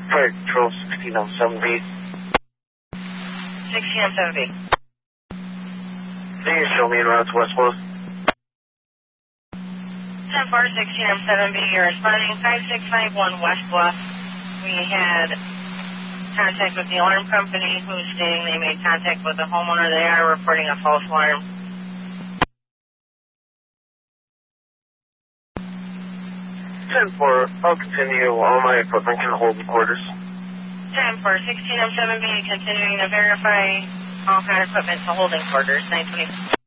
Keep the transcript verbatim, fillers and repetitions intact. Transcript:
Fire Control sixteen oh seven B. sixteen oh seven B. Can you show me routes West Coast? ten four, sixteen oh seven B, you're responding five six five one West Bluff. We had contact with the alarm company who's stating they made contact with the homeowner. They are reporting a false alarm. ten four, I'll continue. All my equipment can hold in quarters. ten four, sixteen oh seven B, continuing to verify all kind of equipment to holding quarters, nine twenty.